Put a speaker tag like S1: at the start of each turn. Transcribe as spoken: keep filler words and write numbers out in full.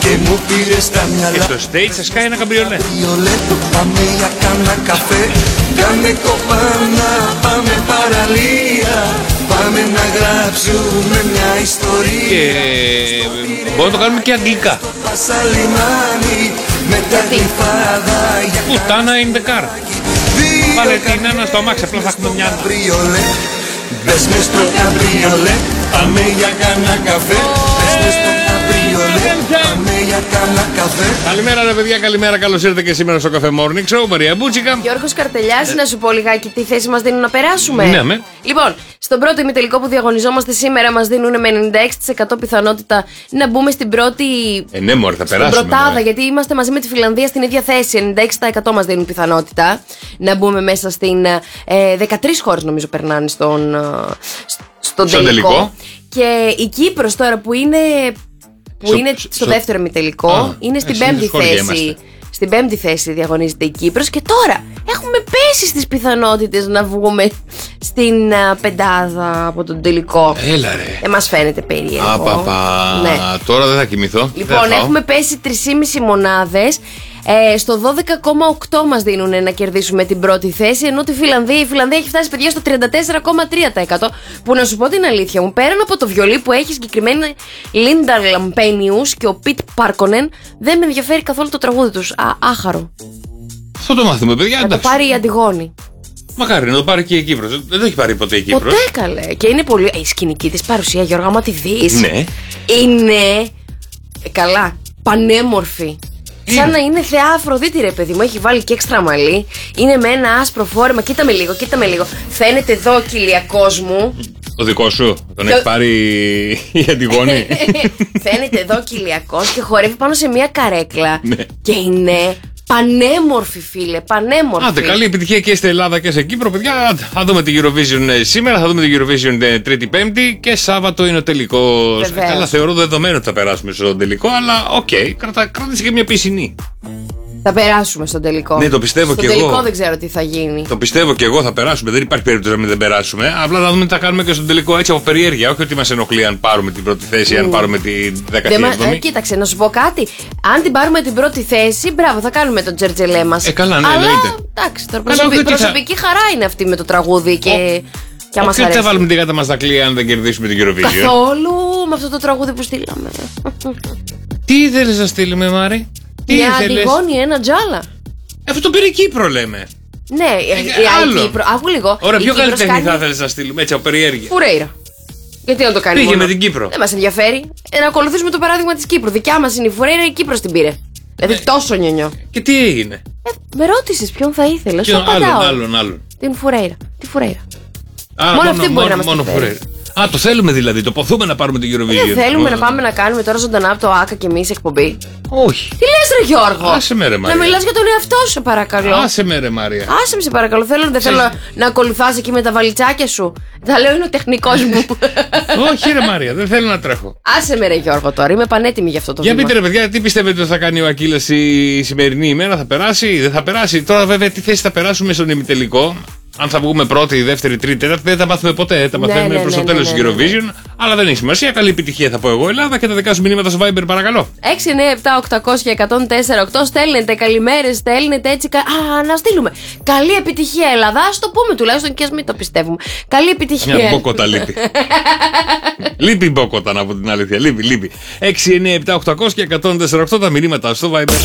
S1: και μου πήρε στα μυαλά.
S2: Και στο stage θα σκάει ένα καμπριολέ.
S1: Πάμε για κάνα καφέ, κάνε κοπάνα, πάμε παραλία. Πάμε να γράψουμε μια ιστορία.
S2: Και μπορούμε να το κάνουμε και αγγλικά. Πουτάνα in the car. Βάλε την Άννα στο αμάξι, απλά θα έχουμε μια Άννα.
S1: Μπες μες στο καμπριολέ, πάμε για κάνα καφέ. Μπες μες στο καμπριολέ, πάμε για κάνα καφέ.
S2: Καλημέρα ρε παιδιά, καλημέρα, καλώς ήρθατε και σήμερα στο Cafe Morning Show. Μαρία Μπούτσικα.
S3: Γιώργος Καρτελιάς, να σου πω λιγάκι τι θέση μας δίνουν να περάσουμε.
S2: Ναι, με.
S3: Λοιπόν, στον πρώτο ημιτελικό που διαγωνιζόμαστε σήμερα μας δίνουν με ενενήντα έξι τοις εκατό πιθανότητα να μπούμε στην πρώτη.
S2: Ε, ναι, μωρέ, θα περάσουμε.
S3: Στην πρωτάδα,
S2: ναι.
S3: Γιατί είμαστε μαζί με τη Φιλανδία στην ίδια θέση. ενενήντα έξι τοις εκατό μας δίνουν πιθανότητα να μπούμε μέσα στην. Ε, δεκατρείς χώρες νομίζω περνάνε στον, στον τελικό. τελικό. Και η Κύπρος τώρα που είναι. Που στο, είναι στο, στο δεύτερο ημιτελικό, α, είναι στην πέμπτη θέση. Είμαστε. Στην πέμπτη θέση διαγωνίζεται η Κύπρος και τώρα έχουμε πέσει στις πιθανότητες να βγούμε στην uh, πεντάδα από τον τελικό.
S2: Έλα ρε.
S3: Δεν μας φαίνεται περίεργο.
S2: Απαπα. Ναι. Τώρα δεν θα κοιμηθώ.
S3: Λοιπόν, έχουμε πέσει τρεις και μισή μονάδες. Ε, στο δώδεκα κόμμα οκτώ μας δίνουν να κερδίσουμε την πρώτη θέση, ενώ τη Φιλανδία, η Φιλανδία έχει φτάσει παιδιά στο τριάντα τέσσερα κόμμα τρία τοις εκατό. Που να σου πω την αλήθεια μου, πέραν από το βιολί που έχει συγκεκριμένη Λίντα Λαμπένιους και ο Πιτ Πάρκονεν, δεν με ενδιαφέρει καθόλου το τραγούδι τους. Α, άχαρο.
S2: Θα το μάθουμε, παιδιά.
S3: Να το πάρει η Αντιγόνη.
S2: Μακάρι να το πάρει και η Κύπρος. Δεν το έχει πάρει ποτέ η Κύπρος.
S3: Ποτέ καλέ. Και είναι πολύ. Η σκηνική της παρουσία, Γιώργο, άμα τη δεις.
S2: Ναι.
S3: Είναι. Καλά. Πανέμορφη. Σαν να είναι θεά Αφροδίτη, ρε παιδί μου. Έχει βάλει και έξτρα μαλλί. Είναι με ένα άσπρο φόρεμα. Κοίτα με λίγο, κοίτα με λίγο. Φαίνεται εδώ ο κοιλιακός μου.
S2: Ο δικό σου, τον έχει πάρει η Αντιγόνη.
S3: Φαίνεται εδώ ο κοιλιακός και χορεύει πάνω σε μια καρέκλα.
S2: Ναι.
S3: Και είναι πανέμορφη, φίλε. Πανέμορφη.
S2: Άντε, καλή επιτυχία και στην Ελλάδα και σε Κύπρο, παιδιά. Θα δούμε την Eurovision σήμερα, θα δούμε την Eurovision Τρίτη-Πέμπτη και Σάββατο είναι ο τελικός. Καλά, θεωρώ δεδομένο ότι θα περάσουμε στον τελικό, αλλά οκ, okay, κράτησε και μια πισινή.
S3: Θα περάσουμε στον τελικό.
S2: Ναι, το πιστεύω
S3: στον
S2: και εγώ.
S3: Στο τελικό δεν ξέρω τι θα γίνει.
S2: Το πιστεύω και εγώ, θα περάσουμε. Δεν υπάρχει περίπτωση να μην δεν περάσουμε. Απλά θα δούμε τι θα κάνουμε και στον τελικό έτσι από περιέργεια. Όχι ότι μας ενοχλεί αν πάρουμε την πρώτη θέση, mm. αν πάρουμε την δέκατη έβδομη.
S3: Ε, κοίταξε, να σου πω κάτι. Αν την πάρουμε την πρώτη θέση, μπράβο, θα κάνουμε τον τζερτζελέ μας.
S2: Ε, καλά, ναι,
S3: αλλά,
S2: εννοείται.
S3: Εντάξει, τώρα προσωπική, προσωπική θα... χαρά είναι αυτή με το τραγούδι και. Και
S2: όχι ότι θα βάλουμε την γάτα μας στα κλεία αν δεν κερδίσουμε την Eurovision.
S3: Καθόλου με αυτό το τραγούδι που στείλαμε.
S2: Τι ήθελες να στείλουμε, Μάρη?
S3: Μια Αντιγόνη, ένα τζάλα.
S2: Αυτό το πήρε Κύπρο, λέμε.
S3: Ναι,
S2: ε,
S3: η Κύπρο. Άκου λίγο.
S2: Ωραία, ποιο καλλιτέχνη κάνει... θα ήθελες να στείλουμε έτσι από περιέργεια?
S3: Φουρέιρα. Γιατί να το κάνει?
S2: Πήγε
S3: μόνο
S2: με την Κύπρο.
S3: Δεν μας ενδιαφέρει. Ε, να ακολουθήσουμε το παράδειγμα της Κύπρου. Δικιά μας είναι η Φουρέιρα, η Κύπρος την πήρε. Δηλαδή ε, τόσο νιονιό.
S2: Και τι έγινε?
S3: Ε, με ρώτησες ποιον θα ήθελες.
S2: Ποιον άλλον, άλλον, άλλον.
S3: Την Φουρέιρα. Τη Φουρέιρα.
S2: Α,
S3: μόνο, μόνο αυτή μπορεί να μας φέρει.
S2: Α, το θέλουμε δηλαδή, το ποθούμε να πάρουμε την Eurovision.
S3: Δεν θέλουμε να πάμε να κάνουμε τώρα ζωντανά από το ΆΚΑ και εμείς εκπομπή.
S2: Όχι.
S3: Τι λες ρε Γιώργο?
S2: Άσε με ρε Μαρία.
S3: Να μιλάς για τον εαυτό σου, σε παρακαλώ.
S2: Άσε με ρε Μαρία.
S3: Άσε με σε παρακαλώ. Θέλω, δεν θέλω να ακολουθάς εκεί με τα βαλιτσάκια σου. Τα λέω, είναι ο τεχνικός μου.
S2: Όχι ρε Μαρία, δεν θέλω να τρέχω.
S3: Άσε με ρε Γιώργο τώρα, είμαι πανέτοιμη για αυτό το
S2: για
S3: βήμα.
S2: πείτε ρε παιδιά, τι πιστεύετε ότι θα κάνει ο Ακύλας η σημερινή ημέρα? Θα περάσει, δεν θα περάσει? Τώρα βέβαια τι θέση θα περάσουμε στον ημιτελικό? Αν θα βγούμε πρώτη, δεύτερη, τρίτη, τέταρτη, δεν τα μάθουμε ποτέ. Τα μαθαίνουμε
S3: ναι, ναι,
S2: προς το
S3: ναι,
S2: τέλος
S3: ναι, ναι,
S2: της Eurovision. Αλλά δεν έχει σημασία. Καλή επιτυχία θα πω εγώ, Ελλάδα, και τα δικά σου μηνύματα στο Viber, παρακαλώ.
S3: έξι εννιά επτά οκτακόσια εκατόν τέσσερα οκτώ. Στέλνετε καλημέρες, στέλνετε έτσι. Κα... Α, να στείλουμε. Καλή επιτυχία, Ελλάδα. Ας το πούμε τουλάχιστον και ας μην το πιστεύουμε. Καλή επιτυχία.
S2: Μια μπόκοτα λείπει. Λείπει μπόκοτα, να πω την αλήθεια. Λείπει, λείπει. έξι εννιά επτά οκτακόσια εκατόν τέσσερα οκτώ τα μηνύματα στο Viber.